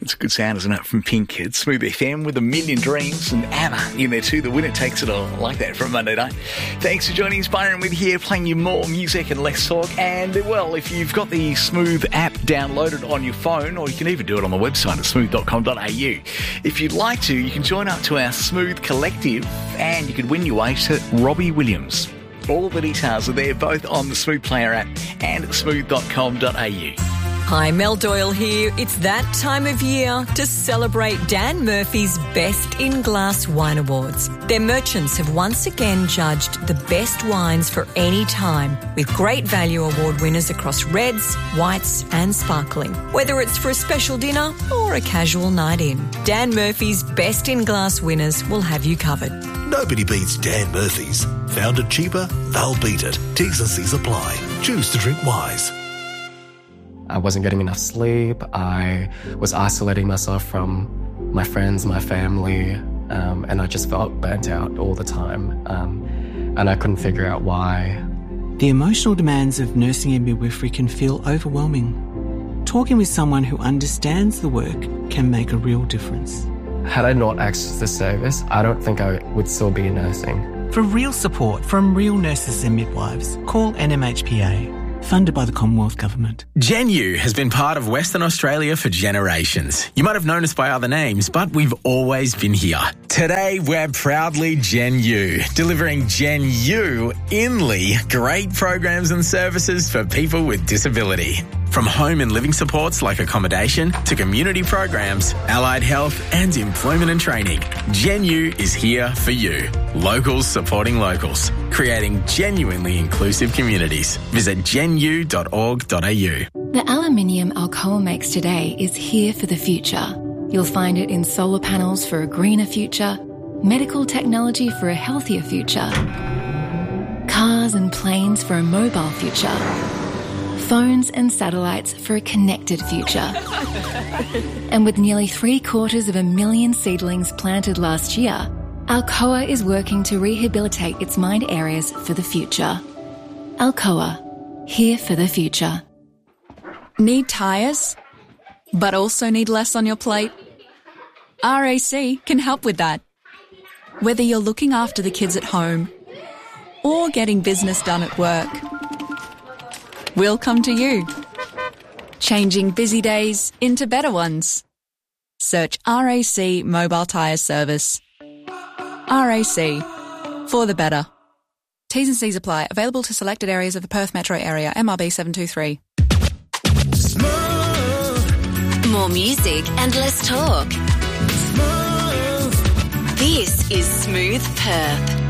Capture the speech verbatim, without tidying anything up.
It's a good sound, isn't it, from Pink? It's Smooth F M with A Million Dreams and Anna in there too. The winner takes it all. I like that for a Monday night. Thanks for joining us, Byron. We're here playing you more music and less talk. And, well, if you've got the Smooth app downloaded on your phone, or you can even do it on the website at smooth dot com dot a u. If you'd like to, you can join up to our Smooth Collective and you could win your way to Robbie Williams. All the details are there, both on the Smooth Player app and at smooth dot com dot a u. Hi, Mel Doyle here. It's that time of year to celebrate Dan Murphy's Best in Glass Wine Awards. Their merchants have once again judged the best wines for any time, with great value award winners across reds, whites and sparkling. Whether it's for a special dinner or a casual night in, Dan Murphy's Best in Glass winners will have you covered. Nobody beats Dan Murphy's. Found it cheaper? They'll beat it. T's and C's apply. Choose to drink wise. I wasn't getting enough sleep. I was isolating myself from my friends, my family, um, and I just felt burnt out all the time. Um, and I couldn't figure out why. The emotional demands of nursing and midwifery can feel overwhelming. Talking with someone who understands the work can make a real difference. Had I not accessed the service, I don't think I would still be nursing. For real support from real nurses and midwives, call N M H P A. Funded by the Commonwealth Government. Gen U has been part of Western Australia for generations. You might have known us by other names, but we've always been here. Today, we're proudly Gen U, delivering Gen U inly great programs and services for people with disability. From home and living supports like accommodation to community programs, allied health and employment and training, Gen U is here for you. Locals supporting locals, creating genuinely inclusive communities. Visit gen u dot org dot a u. The aluminium Alcoa makes today is here for the future. You'll find it in solar panels for a greener future, medical technology for a healthier future, cars and planes for a mobile future, phones and satellites for a connected future. And with nearly three quarters of a million seedlings planted last year, Alcoa is working to rehabilitate its mined areas for the future. Alcoa, here for the future. Need tyres, but also need less on your plate? R A C can help with that. Whether you're looking after the kids at home or getting business done at work, we'll come to you. Changing busy days into better ones. Search R A C Mobile Tyre Service. R A C, for the better. T's and C's apply. Available to selected areas of the Perth metro area. M R B seven two three. Smooth. More music and less talk. Smooth. This is Smooth Perth.